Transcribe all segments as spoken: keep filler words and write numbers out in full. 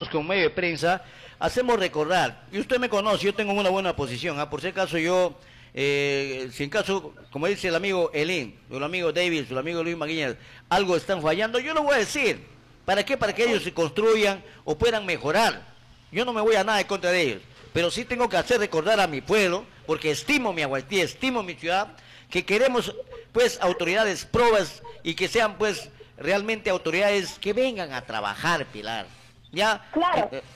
nosotros como medio de prensa hacemos recordar, y usted me conoce, yo tengo una buena posición, ¿ah? Por si acaso yo, eh, si en caso, como dice el amigo Elín, o el amigo David, o el amigo Luis Maguiñas, algo están fallando, yo lo voy a decir. ¿Para qué? Para que ellos se construyan o puedan mejorar. Yo no me voy a nada en contra de ellos, pero sí tengo que hacer recordar a mi pueblo, porque estimo mi Aguaití, estimo mi ciudad, que queremos pues autoridades probas y que sean pues realmente autoridades que vengan a trabajar, Pilar. ¿Ya? Claro, eh,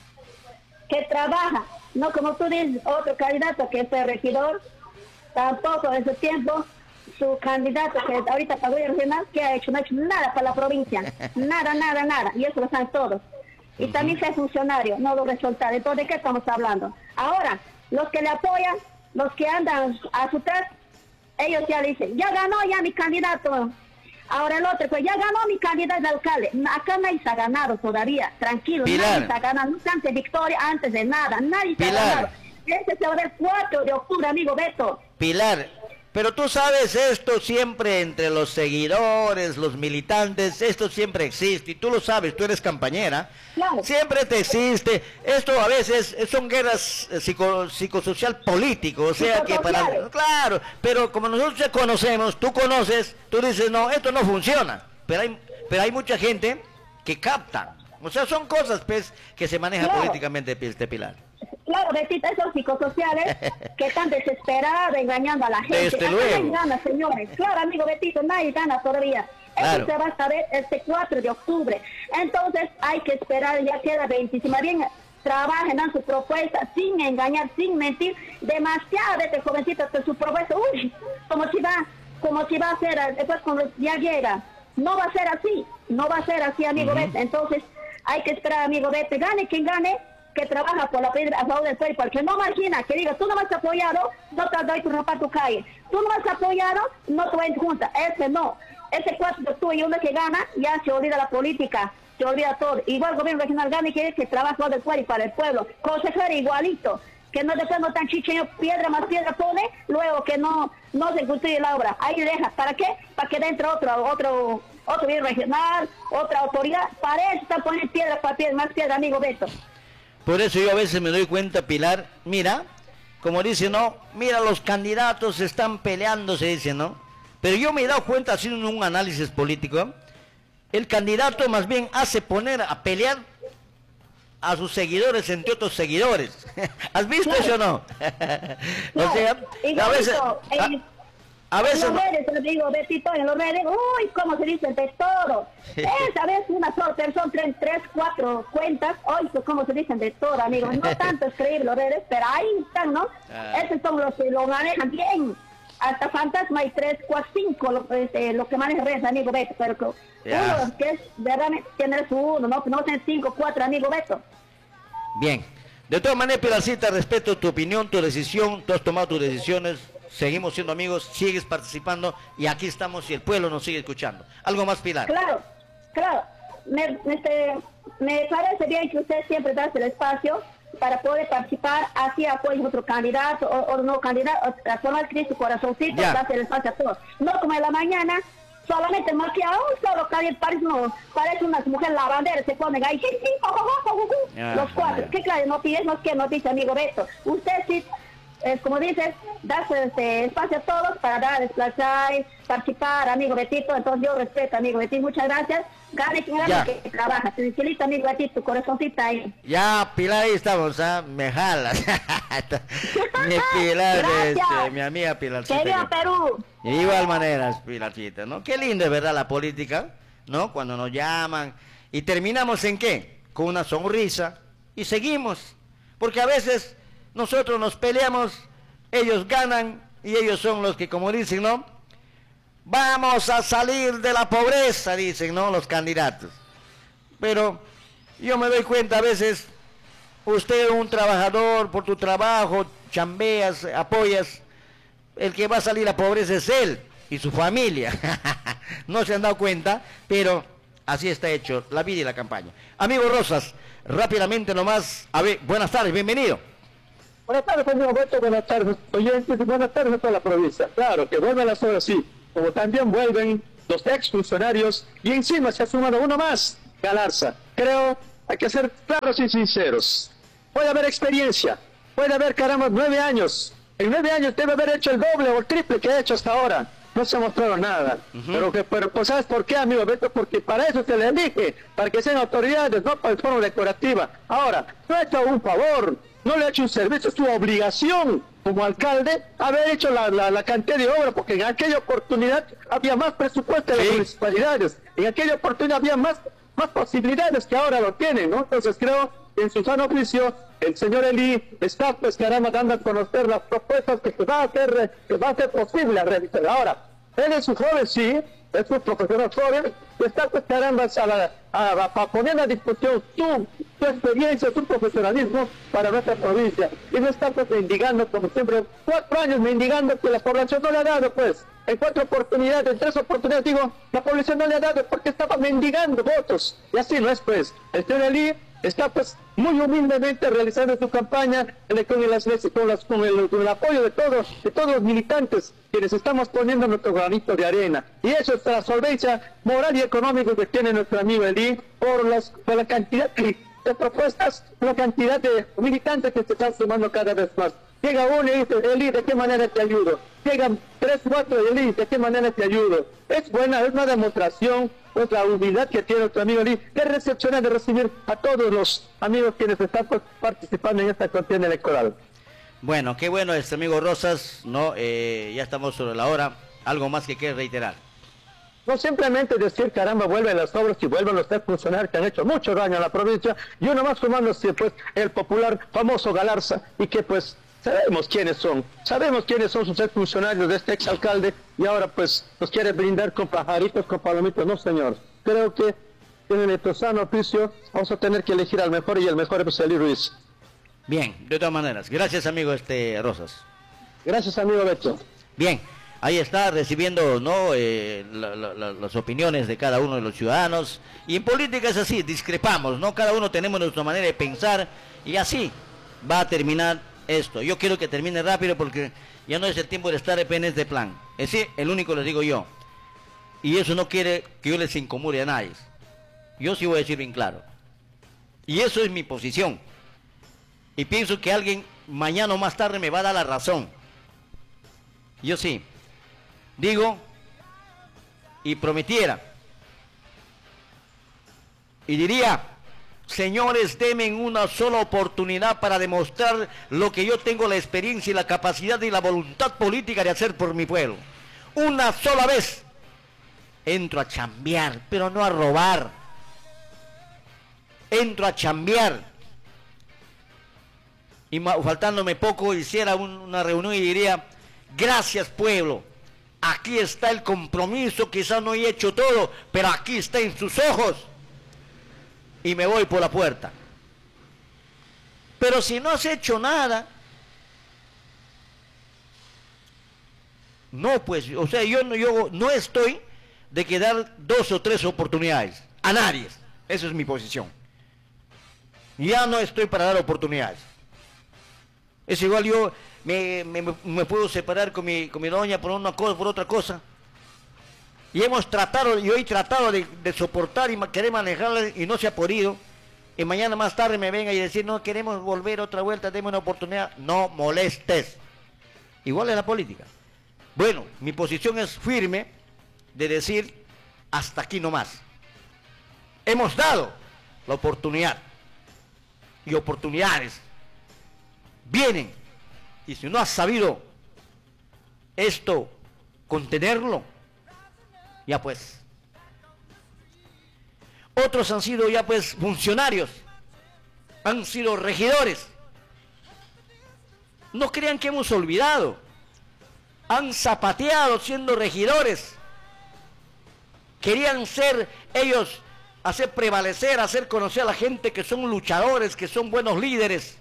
que trabaja, no como tú dices, otro candidato que es el regidor, tampoco en ese tiempo, su candidato que ahorita para el regional, que ha hecho? No ha hecho nada para la provincia, nada, nada, nada, y eso lo saben todos. Y uh-huh. también fue funcionario, no lo resultados. Entonces, ¿de qué estamos hablando? Ahora, los que le apoyan, los que andan a su tras, ellos ya dicen, ya ganó ya mi candidato. Ahora el otro, pues ya ganó mi candidato de alcalde. Acá nadie se ha ganado todavía, tranquilo, Pilar. nadie se ha ganado, nunca antes victoria, antes de nada, nadie se Pilar. ha ganado. Este se va a ver el cuatro de octubre, amigo Beto. Pilar, pero tú sabes, esto siempre entre los seguidores, los militantes, esto siempre existe, y tú lo sabes, tú eres campañera, Claro. siempre te existe, esto a veces son guerras eh, psico, psicosocial político, o sea que para, claro, pero como nosotros ya conocemos, tú conoces, tú dices, no, esto no funciona, pero hay, pero hay mucha gente que capta, o sea, son cosas, pues, que se manejan Claro. políticamente, este Pilar. Claro, Betita, esos psicosociales que están desesperados, engañando a la gente. Desde Acá luego. nadie gana, señores. Claro, amigo Betito, nadie gana todavía. Claro. Eso se va a saber este cuatro de octubre. Entonces hay que esperar, ya queda veinticinco. Más bien, trabajen en su propuesta sin engañar, sin mentir. Demasiado de este jovencito que su propuesta, uy, como si va, como si va a ser, después cuando ya llega. No va a ser así, no va a ser así, amigo uh-huh. Beto. Entonces hay que esperar, amigo Beto. Gane quien gane, que trabaja por la piedra a favor del pueblo, porque no imagina que diga, tú no me has apoyado, no te doy tu ropa a tu calle, tú no me has apoyado, no te voy a junta, ese no, ese cuatro de octubre y uno que gana, ya se olvida la política, se olvida todo, igual el gobierno regional gana y quiere que trabaje por el pueblo y para el pueblo, consejero igualito, que no después no tan chicheño, piedra más piedra pone, luego que no, no se construye la obra, ahí deja, ¿para qué? Para que dentro otro, otro, otro gobierno regional, otra autoridad, para eso está poniendo piedra para piedra, más piedra, amigo Beto. Por eso yo a veces me doy cuenta, Pilar, mira, como dice, no, mira, los candidatos están peleando, se dice, ¿no? Pero yo me he dado cuenta, haciendo un análisis político, el candidato más bien hace poner a pelear a sus seguidores entre otros seguidores. ¿Has visto eso o no? O sea, a veces... A, A veces en los redes, te lo digo, Betito, en los redes, uy, ¿cómo se dice? De todo. Esa vez una sola persona, tres, tres, cuatro cuentas, hoy, ¿cómo se dicen? De todo, amigos. No tanto escribir los redes, pero ahí están, ¿no? Ah. Esos son los que lo manejan bien. Hasta fantasma y tres, cuatro, cinco, lo, este, lo que manejan redes, amigo Beto. Pero yeah. uno que es, verdad, tiene su uno, ¿no? No tiene cinco, cuatro, amigo Beto. Bien. De todas maneras, Pilarcita, respeto tu opinión, tu decisión, tú has tomado tus decisiones. Seguimos siendo amigos, sigues participando y aquí estamos y el pueblo nos sigue escuchando. ¿Algo más, Pilar? Claro, claro. Me, este, me parece bien que usted siempre da el espacio para poder participar, así apoya a otro candidato o, o no candidato, a formar Cristo corazoncito, da el espacio a todos. No como en la mañana, solamente más que a un solo candidato, parece, no, parece una mujer lavandera, se ponen ahí, los cuatro. ¿Qué claro? No pides, no es que nos dice, amigo Beto. Usted sí... Es como dices, darse este espacio a todos para dar, desplazar, participar, amigo Betito. Entonces yo respeto, amigo Betito, muchas gracias. Gane quien gane que trabaja. Te felicito, amigo Betito, corazoncito ahí. Ya, Pilar, ahí estamos, ¿ah? Me jalas. Mi Pilar, este, mi amiga Pilarcita. ¡Que viva Perú! De igual manera, Pilarcita, ¿no? Qué lindo es, ¿verdad? La política, ¿no? Cuando nos llaman. ¿Y terminamos en qué? Con una sonrisa. Y seguimos. Porque a veces... nosotros nos peleamos, ellos ganan y ellos son los que, como dicen, ¿no? Vamos a salir de la pobreza, dicen, ¿no? Los candidatos. Pero yo me doy cuenta a veces, usted es un trabajador, por tu trabajo, chambeas, apoyas, el que va a salir a la pobreza es él y su familia. No se han dado cuenta, pero así está hecho la vida y la campaña. Amigo Rosas, rápidamente nomás, a ver, buenas tardes, bienvenido. Buenas tardes, amigo Beto, buenas tardes, oyentes, y buenas tardes a toda la provincia. Claro, que vuelvan las horas, sí, como también vuelven los ex funcionarios, y encima se ha sumado uno más, Galarza. Creo, hay que ser claros y sinceros. Puede haber experiencia, puede haber, caramba, nueve años. En nueve años debe haber hecho el doble o el triple que ha hecho hasta ahora. No se ha mostrado nada. Uh-huh. Pero, que, pero pues, ¿sabes por qué, amigo Beto? Porque para eso se le elige, para que sean autoridades, no para el forma decorativa. Ahora, no ha hecho un favor, no le ha hecho un servicio, es su obligación como alcalde haber hecho la, la, la cantidad de obra, porque en aquella oportunidad había más presupuesto de sí. las municipalidades, en aquella oportunidad había más, más posibilidades que ahora lo tienen, ¿no? Entonces creo que en su sano juicio el señor Eli está, pues, caramba, dando a conocer las propuestas que se va a hacer, que va a ser posible realizar. Ahora, él es un joven, sí, es un profesional joven, que está, pues, caramba, a, la, a, a, a poner a disposición su, su experiencia, su profesionalismo para nuestra provincia. Y no está, pues, mendigando, como siempre, cuatro años mendigando que la población no le ha dado, pues, en cuatro oportunidades, en tres oportunidades, digo, la población no le ha dado porque estaba mendigando votos. Y así no es, pues. El señor Eli está, pues, muy humildemente realizando su campaña con el, con, las, con, el, con el apoyo de todos, de todos los militantes quienes estamos poniendo nuestro granito de arena. Y eso es la solvencia moral y económica que tiene nuestro amigo Eli por, las, por la cantidad de propuestas, la cantidad de militantes que se están sumando cada vez más. Llega uno y dice, Eli, ¿de qué manera te ayudo? Llegan tres, cuatro, Eli, ¿de qué manera te ayudo? Es buena, es una demostración, pues, la humildad que tiene nuestro amigo Eli, de recepcionar, de recibir a todos los amigos quienes están, pues, participando en esta contienda electoral. Bueno, qué bueno, este amigo Rosas, no, eh, ya estamos sobre la hora. ¿Algo más que quieres reiterar? No simplemente decir, caramba, vuelven las obras y vuelven los tres funcionarios que han hecho mucho daño a la provincia, y uno más sumándose, pues, el popular famoso Galarza, y que, pues, sabemos quiénes son, sabemos quiénes son sus exfuncionarios de este exalcalde, y ahora, pues, nos quiere brindar con pajaritos, con palomitas. No, señor. Creo que en nuestro sano oficio vamos a tener que elegir al mejor, y el mejor es Eli Ruiz. Bien, de todas maneras. Gracias, amigo este Rosas. Gracias, amigo Beto. Bien, ahí está recibiendo, ¿no? Eh, la, la, la, las opiniones de cada uno de los ciudadanos. Y en política es así, discrepamos, ¿no? Cada uno tenemos nuestra manera de pensar, y así va a terminar esto. Yo quiero que termine rápido porque ya no es el tiempo de estar en este plan. Es decir, el único les digo yo. Y eso no quiere que yo les incomode a nadie. Yo sí voy a decir bien claro. Y eso es mi posición. Y pienso que alguien mañana o más tarde me va a dar la razón. Yo sí. Digo y prometiera. Y diría, señores, denme una sola oportunidad para demostrar lo que yo tengo la experiencia y la capacidad y la voluntad política de hacer por mi pueblo. Una sola vez entro a chambear, pero no a robar. Entro a chambear. Y faltándome poco, hiciera un, una reunión y diría, gracias pueblo, aquí está el compromiso, quizás no he hecho todo, pero aquí está en sus ojos. Y me voy por la puerta. Pero si no has hecho nada, no, pues, o sea, yo no, yo no estoy de que dar dos o tres oportunidades a nadie. Esa es mi posición. Ya no estoy para dar oportunidades. Es igual, yo me, me, me puedo separar con mi, con mi doña por una cosa, por otra cosa. Y hemos tratado, yo he tratado de, de soportar y querer manejarla y no se ha podido. Y mañana más tarde me venga y decir, no, queremos volver otra vuelta, deme una oportunidad. No molestes. Igual es la política. Bueno, mi posición es firme de decir, hasta aquí nomás. Hemos dado la oportunidad. Y oportunidades vienen. Y si no has sabido esto, contenerlo, ya pues. Otros han sido ya pues funcionarios, han sido regidores. No crean que hemos olvidado. Han zapateado siendo regidores. Querían ser ellos, hacer prevalecer, hacer conocer a la gente que son luchadores, que son buenos líderes.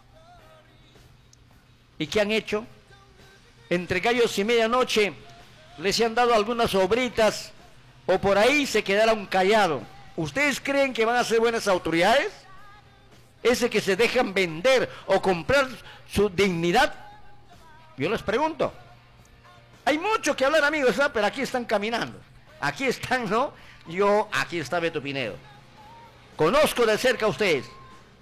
¿Y qué han hecho? Entre gallos y medianoche les han dado algunas obritas o por ahí se quedaron callados. ¿Ustedes creen que van a ser buenas autoridades? Ese que se dejan vender o comprar su dignidad. Yo les pregunto. Hay mucho que hablar, amigos, ¿no? Pero aquí están caminando. Aquí están, ¿no? Yo, aquí está Beto Pinedo. Conozco de cerca a ustedes.